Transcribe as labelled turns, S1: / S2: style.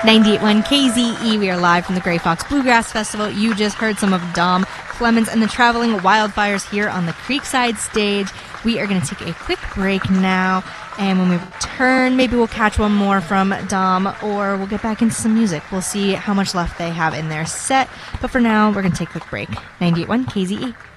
S1: 98.1 KZE. We are live from the Grey Fox Bluegrass Festival. You just heard some of Dom Clemens and the Traveling Wildfires here on the Creekside stage. We are going to take a quick break now, and when we return, maybe we'll catch one more from Dom, or we'll get back into some music. We'll see how much left they have in their set, but for now, we're going to take a quick break. 98.1 KZE.